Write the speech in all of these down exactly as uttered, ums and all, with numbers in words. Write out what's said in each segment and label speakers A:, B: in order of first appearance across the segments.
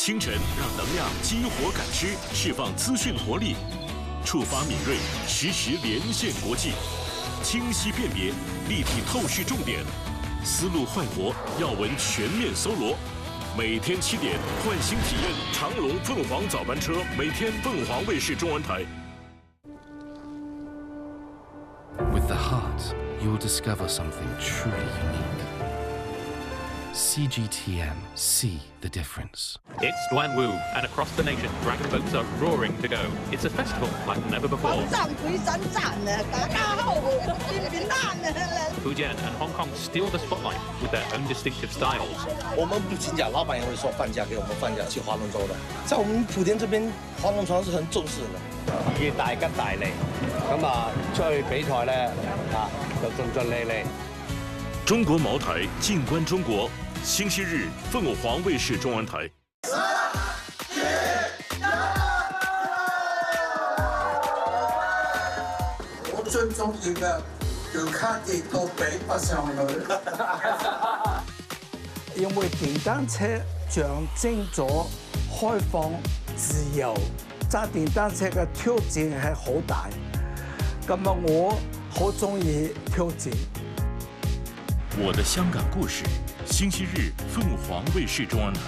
A: 清晨让能量激活感知，释放资讯活力，触发敏锐，实时连线国际，清晰辨别，立体透视重点，思路焕活，要闻全面搜罗。每天七点，换新体验长龙凤凰早班车，每天凤凰卫视中文台。
B: With the heart, you will discover something truly unique. C G T M, see the difference.
C: It's Duan Wu, and across the nation, dragon boats are roaring to go. It's a festival like never before. Fujian and Hong Kong steal the spotlight with their own distinctive styles.
D: 我们不请假，老板也会说放假给我们放假去划龙舟的。在我们莆田这边，划龙船是很重视的。
E: 以大吉大利，咁啊出去比賽咧啊就順順利利。
A: 中国茅台，静观中国。星期日，凤凰卫视中文台。
F: 我最中意嘅叫卡跌到比不上去。
G: 因為電單車象徵咗開放、自由，揸電單車嘅挑戰係好大。咁啊，我好中意挑戰。
A: 我的香港故事，星期日凤凰卫视中文台。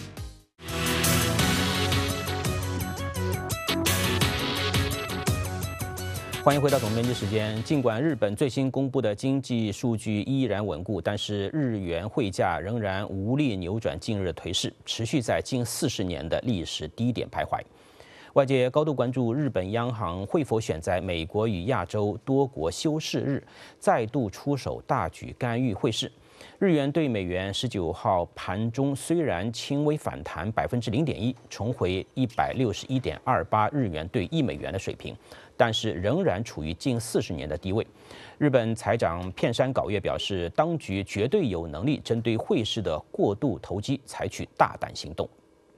H: 欢迎回到总编辑时间。尽管日本最新公布的经济数据依然稳固，但是日元汇价仍然无力扭转近日的颓势，持续在近四十年的历史低点徘徊。外界高度关注日本央行会否选在美国与亚洲多国休市日再度出手大举干预汇市。日元对美元十九号盘中虽然轻微反弹百分之零点一，重回一百六十一点二八日元对一美元的水平，但是仍然处于近四十年的低位。日本财长片山杲月表示，当局绝对有能力针对汇市的过度投机采取大胆行动。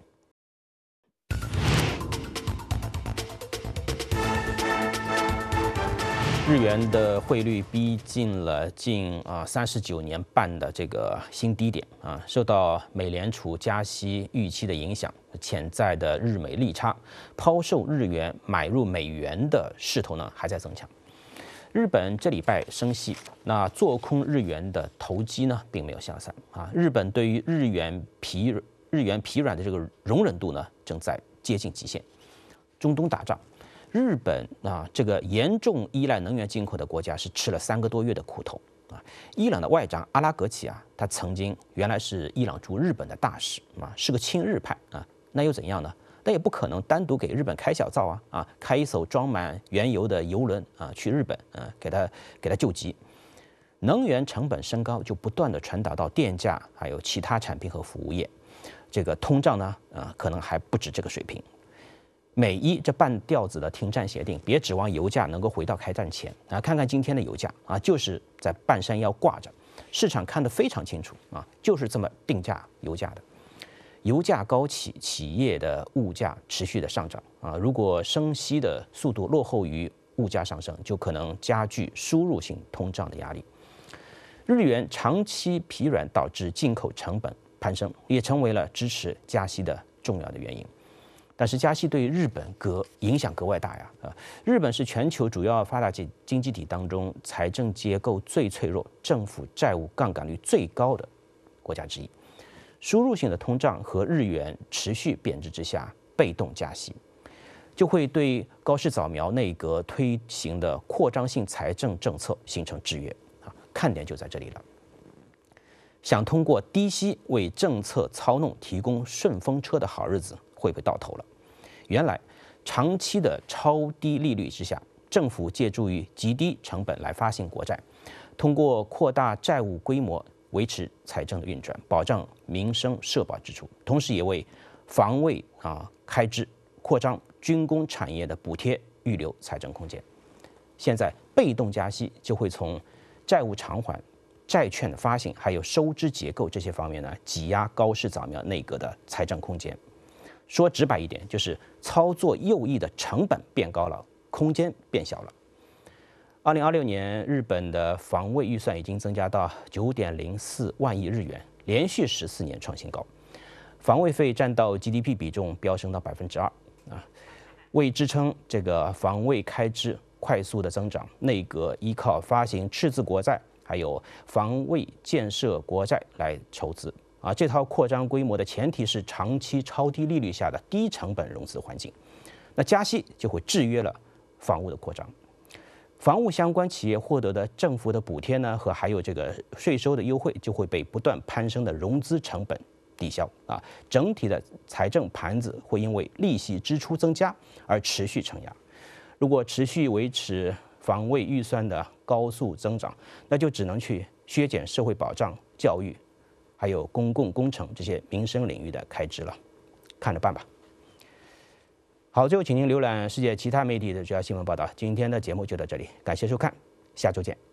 H: 日元的汇率逼近了近啊三十九年半的这个新低点啊，受到美联储加息预期的影响，潜在的日美利差，抛售日元买入美元的势头呢还在增强。日本这礼拜升息，那做空日元的投机呢并没有下散啊。日本对于日元疲日元疲软的这个容忍度呢正在接近极限。中东打仗。日本啊，这个严重依赖能源进口的国家是吃了三个多月的苦头啊。伊朗的外长阿拉格齐啊，他曾经原来是伊朗驻日本的大使啊，是个亲日派啊，那又怎样呢？那也不可能单独给日本开小灶啊啊，开一艘装满原油的油轮啊去日本啊，给他给他救急。能源成本升高，就不断的传导到电价，还有其他产品和服务业。这个通胀呢，啊，可能还不止这个水平。美伊这半吊子的停战协定，别指望油价能够回到开战前啊！看看今天的油价啊，就是在半山腰挂着，市场看得非常清楚啊，就是这么定价油价的。油价高企，企业的物价持续的上涨啊！如果升息的速度落后于物价上升，就可能加剧输入性通胀的压力。日元长期疲软导致进口成本攀升，也成为了支持加息的重要的原因。但是加息对于日本格影响格外大呀！啊，日本是全球主要发达经经济体当中财政结构最脆弱、政府债务杠杆率最高的国家之一。输入性的通胀和日元持续贬值之下，被动加息，就会对高市早苗内阁推行的扩张性财政政策形成制约。啊，看点就在这里了。想通过低息为政策操弄提供顺风车的好日子会不会到头了？原来，长期的超低利率之下，政府借助于极低成本来发行国债，通过扩大债务规模维持财政的运转，保障民生社保支出，同时也为防卫啊开支、扩张军工产业的补贴预留财政空间。现在被动加息就会从债务偿还、债券的发行还有收支结构这些方面呢，挤压高市早苗内阁的财政空间。说直白一点，就是操作右翼的成本变高了，空间变小了。二零二六年，日本的防卫预算已经增加到九点零四万亿日元，连续十四年创新高。 防卫费占到 G D P 比重飙升到百分之二啊。为支撑这个防卫开支快速的增长，内阁依靠发行赤字国债，还有防卫建设国债来筹资啊。这套扩张规模的前提是长期超低利率下的低成本融资环境。那加息就会制约了防务的扩张。防务相关企业获得的政府的补贴呢，和还有这个税收的优惠，就会被不断攀升的融资成本抵消啊。整体的财政盘子会因为利息支出增加而持续承压。如果持续维持防卫预算的高速增长，那就只能去削减社会保障、教育，还有公共工程这些民生领域的开支了，看着办吧。好，最后请您浏览世界其他媒体的主要新闻报道。今天的节目就到这里，感谢收看，下周见。